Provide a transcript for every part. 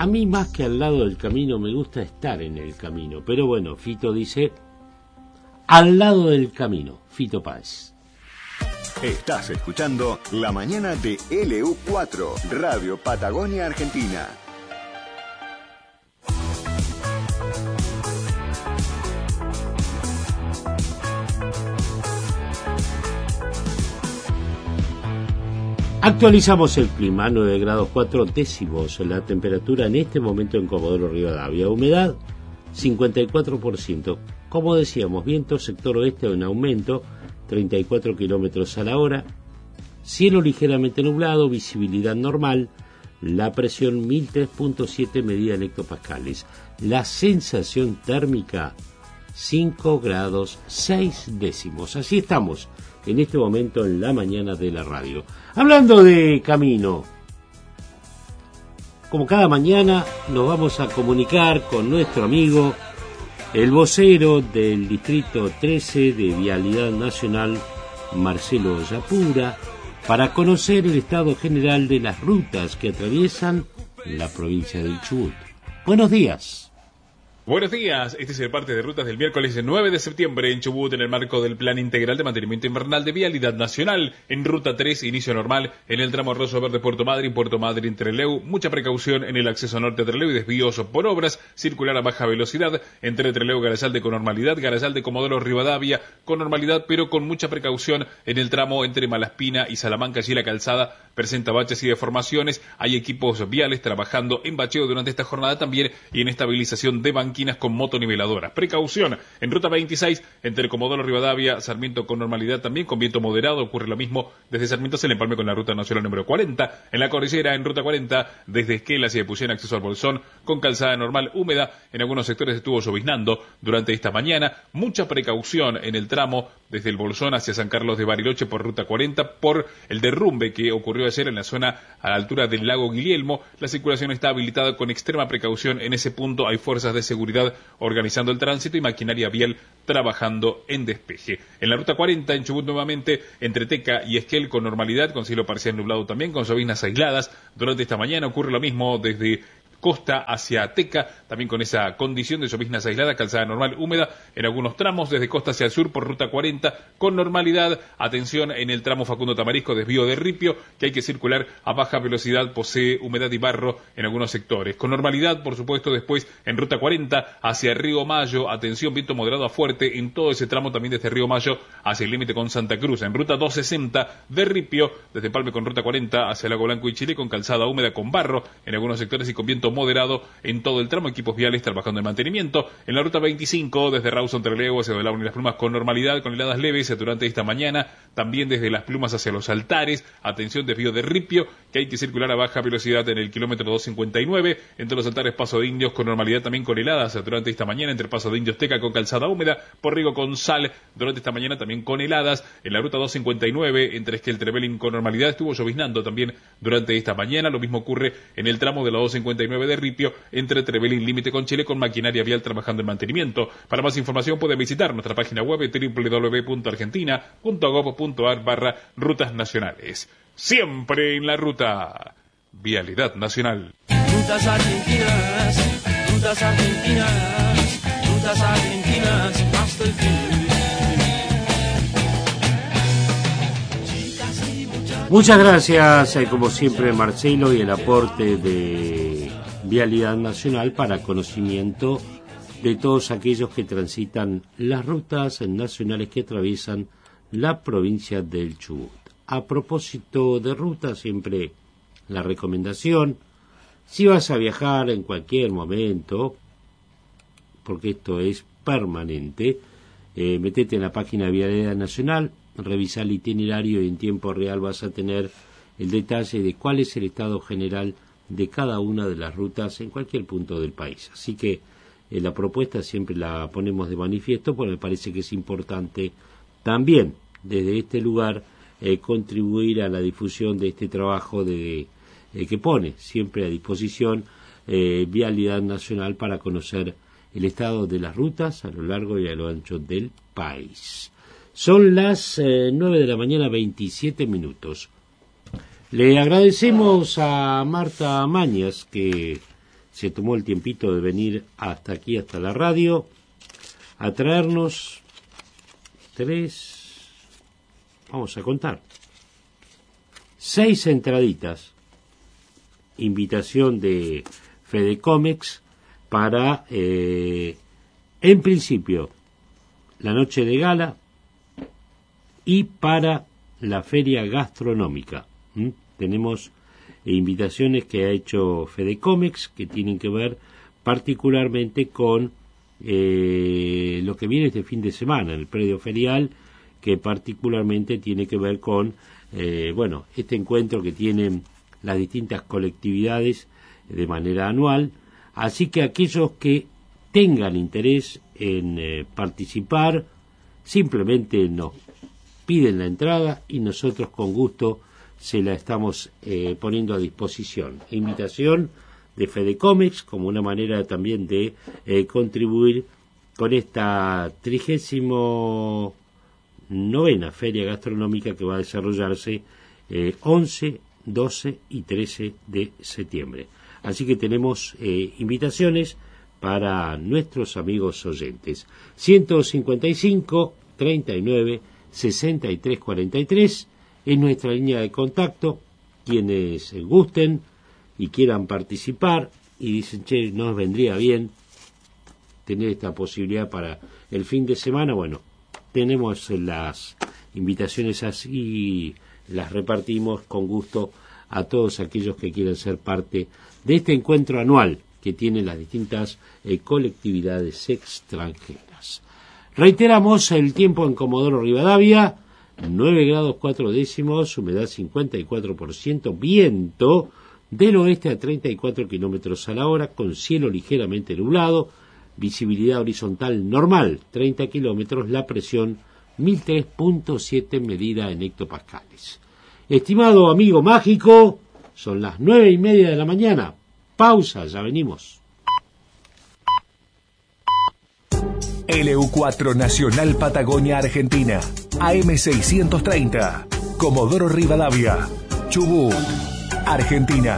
A mí más que al lado del camino me gusta estar en el camino, pero bueno, Fito dice al lado del camino, Fito Páez. Estás escuchando La Mañana de LU4, Radio Patagonia Argentina. Actualizamos el clima, 9 grados 4 décimos, la temperatura en este momento en Comodoro Rivadavia, humedad 54%, como decíamos, viento sector oeste en aumento, 34 kilómetros a la hora, cielo ligeramente nublado, visibilidad normal, la presión 1003.7 medida en hectopascales, la sensación térmica 5 grados 6 décimos, así estamos en este momento en la mañana de la radio. Hablando de camino, como cada mañana nos vamos a comunicar con nuestro amigo, el vocero del Distrito 13 de Vialidad Nacional, Marcelo Yapura, para conocer el estado general de las rutas que atraviesan la provincia del Chubut. Buenos días. Buenos días, este es el parte de rutas del miércoles 9 de septiembre en Chubut en el marco del Plan Integral de Mantenimiento Invernal de Vialidad Nacional. En Ruta 3, inicio normal, en el tramo Arroyo Verde Puerto Madryn, Trelew, mucha precaución en el acceso norte a Trelew y desvíos por obras, circular a baja velocidad, entre Trelew y Garayalde con normalidad, Garayalde Comodoro Rivadavia con normalidad, pero con mucha precaución en el tramo entre Malaspina y Salamanca, allí la calzada presenta baches y deformaciones, hay equipos viales trabajando en bacheo durante esta jornada también y en estabilización de banquinas con motoniveladoras. Precaución en Ruta 26, entre Comodoro Rivadavia, Sarmiento con normalidad también, con viento moderado, ocurre lo mismo desde Sarmiento se le empalme con la Ruta Nacional número 40, en la cordillera en Ruta 40, desde Esquel hacia Epuyén, acceso al Bolsón, con calzada normal húmeda, en algunos sectores estuvo lloviznando durante esta mañana, mucha precaución en el tramo desde el Bolsón hacia San Carlos de Bariloche por Ruta 40, por el derrumbe que ocurrió ayer en la zona a la altura del lago Guillermo, la circulación está habilitada con extrema precaución en ese punto, hay fuerzas de seguridad organizando el tránsito y maquinaria vial trabajando en despeje. En la Ruta 40, en Chubut nuevamente, entre Teca y Esquel con normalidad, con cielo parcial nublado también, con lloviznas aisladas. Durante esta mañana ocurre lo mismo desde Costa hacia Teca, también con esa condición de lloviznas aisladas, calzada normal húmeda en algunos tramos, desde Costa hacia el sur por Ruta 40, con normalidad. Atención en el tramo Facundo Tamarisco, desvío de Ripio, que hay que circular a baja velocidad, posee humedad y barro en algunos sectores. Con normalidad, por supuesto, después en Ruta 40 hacia Río Mayo, atención, viento moderado a fuerte en todo ese tramo también desde Río Mayo hacia el límite con Santa Cruz. En Ruta 260 de Ripio, desde Palme con Ruta 40 hacia Lago Blanco y Chile, con calzada húmeda con barro en algunos sectores y con viento moderado en todo el tramo, equipos viales trabajando en mantenimiento. En la Ruta 25, desde Rawson, Trelew hacia Belauno y Las Plumas con normalidad, con heladas leves durante esta mañana, también desde Las Plumas hacia Los Altares, atención, desvío de Ripio, que hay que circular a baja velocidad en el kilómetro 259, entre Los Altares, Paso de Indios con normalidad también con heladas durante esta mañana, entre Paso de Indios, Teca con calzada húmeda, por Rigo con sal durante esta mañana también con heladas. En la Ruta 259, entre Esquel, Trevelin con normalidad, estuvo lloviznando también durante esta mañana. Lo mismo ocurre en el tramo de la 259 de Ripio, entre Trevelin límite con Chile, con maquinaria vial trabajando en mantenimiento. Para más información pueden visitar nuestra página web www.argentina.gov.ar/rutas nacionales. Siempre en la ruta. Vialidad Nacional. Rutas argentinas, rutas argentinas, rutas argentinas hasta el fin. Muchas gracias, como siempre, Marcelo, y el aporte de Vialidad Nacional para conocimiento de todos aquellos que transitan las rutas nacionales que atraviesan la provincia del Chubut. A propósito de rutas, siempre la recomendación, si vas a viajar en cualquier momento, porque esto es permanente, metete en la página de Vialidad Nacional, revisa el itinerario y en tiempo real vas a tener el detalle de cuál es el estado general de cada una de las rutas en cualquier punto del país. Así que la propuesta siempre la ponemos de manifiesto porque me parece que es importante también desde este lugar contribuir a la difusión de este trabajo que pone siempre a disposición Vialidad Nacional para conocer el estado de las rutas a lo largo y a lo ancho del país. Son las 9 de la mañana, 27 minutos. Le agradecemos a Marta Mañas que se tomó el tiempito de venir hasta aquí, hasta la radio, a traernos 6 entraditas, invitación de Fede Comex para, en principio, la noche de gala y para la feria gastronómica. Tenemos invitaciones que ha hecho Fede Comex que tienen que ver particularmente con lo que viene este fin de semana, el predio ferial, que particularmente tiene que ver con este encuentro que tienen las distintas colectividades de manera anual. Así que aquellos que tengan interés en participar, simplemente nos piden la entrada y nosotros con gusto se la estamos poniendo a disposición. Invitación de Fede Comex como una manera también de contribuir con esta 39ª Feria Gastronómica que va a desarrollarse 11, 12 y 13 de septiembre. Así que tenemos invitaciones para nuestros amigos oyentes. 155 39 63 43 es nuestra línea de contacto. Quienes gusten y quieran participar y dicen, che, nos vendría bien tener esta posibilidad para el fin de semana, bueno, tenemos las invitaciones así, las repartimos con gusto a todos aquellos que quieran ser parte de este encuentro anual que tienen las distintas colectividades extranjeras. Reiteramos el tiempo en Comodoro Rivadavia, 9 grados 4 décimos, humedad 54%, viento del oeste a 34 kilómetros a la hora, con cielo ligeramente nublado, visibilidad horizontal normal, 30 kilómetros, la presión 1003.7 medida en hectopascales. Estimado amigo mágico, son las 9:30 de la mañana. Pausa, ya venimos. LU4 Nacional Patagonia Argentina, AM630, Comodoro Rivadavia, Chubut, Argentina.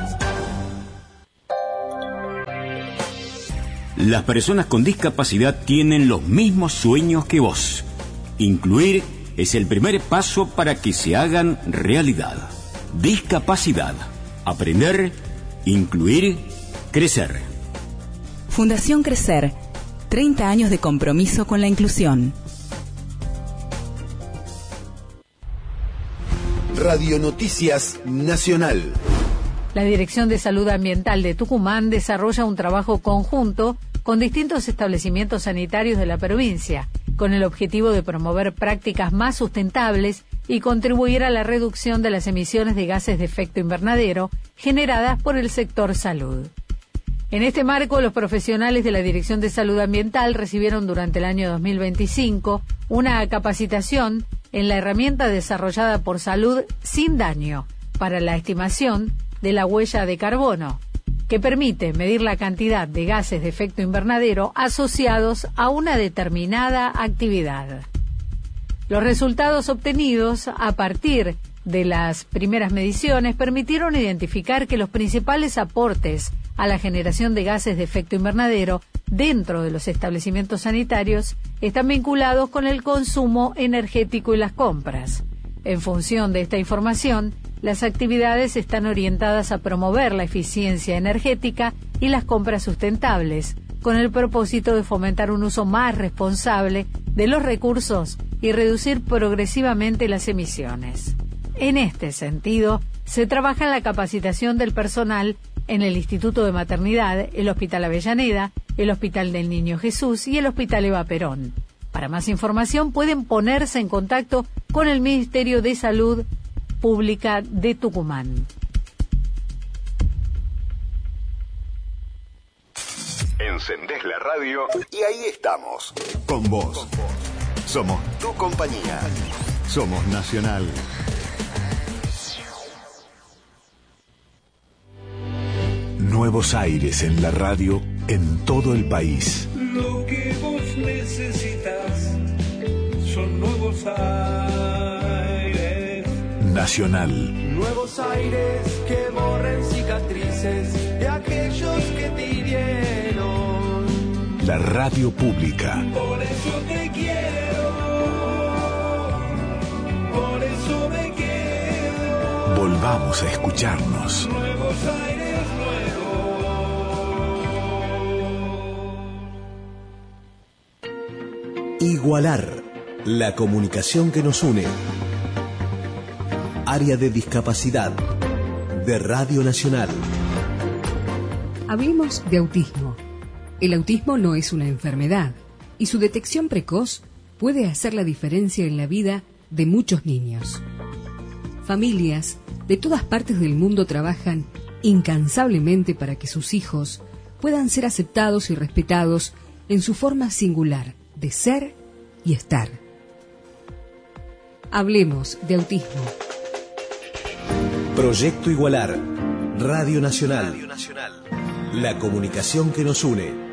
Las personas con discapacidad tienen los mismos sueños que vos. Incluir es el primer paso para que se hagan realidad. Discapacidad. Aprender, incluir, crecer. Fundación Crecer. 30 años de compromiso con la inclusión. Radio Noticias Nacional. La Dirección de Salud Ambiental de Tucumán desarrolla un trabajo conjunto con distintos establecimientos sanitarios de la provincia, con el objetivo de promover prácticas más sustentables y contribuir a la reducción de las emisiones de gases de efecto invernadero generadas por el sector salud. En este marco, los profesionales de la Dirección de Salud Ambiental recibieron durante el año 2025 una capacitación en la herramienta desarrollada por Salud Sin Daño para la estimación de la huella de carbono, que permite medir la cantidad de gases de efecto invernadero asociados a una determinada actividad. Los resultados obtenidos a partir de las primeras mediciones permitieron identificar que los principales aportes a la generación de gases de efecto invernadero dentro de los establecimientos sanitarios están vinculados con el consumo energético y las compras. En función de esta información, las actividades están orientadas a promover la eficiencia energética y las compras sustentables, con el propósito de fomentar un uso más responsable de los recursos y reducir progresivamente las emisiones. En este sentido, se trabaja en la capacitación del personal en el Instituto de Maternidad, el Hospital Avellaneda, el Hospital del Niño Jesús y el Hospital Eva Perón. Para más información pueden ponerse en contacto con el Ministerio de Salud Pública de Tucumán. Encendés la radio y ahí estamos, con vos. Somos tu compañía. Somos Nacional. Nuevos aires en la radio en todo el país. Lo que vos necesitas son nuevos aires. Nacional. Nuevos aires que borren cicatrices de aquellos que la radio pública. Por eso te quiero, por eso me quedo. Volvamos a escucharnos. Nuevos aires nuevos. Igualar, la comunicación que nos une. Área de discapacidad de Radio Nacional. Hablemos de autismo. El autismo no es una enfermedad y su detección precoz puede hacer la diferencia en la vida de muchos niños. Familias de todas partes del mundo trabajan incansablemente para que sus hijos puedan ser aceptados y respetados en su forma singular de ser y estar. Hablemos de autismo. Proyecto Igualar, Radio Nacional. La comunicación que nos une.